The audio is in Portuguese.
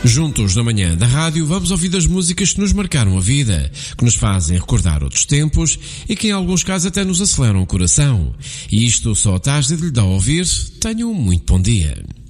Juntos na manhã da rádio vamos ouvir as músicas que nos marcaram a vida, que nos fazem recordar outros tempos e que em alguns casos até nos aceleram o coração. E isto só a tarde de lhe dar a ouvir. Tenham um muito bom dia.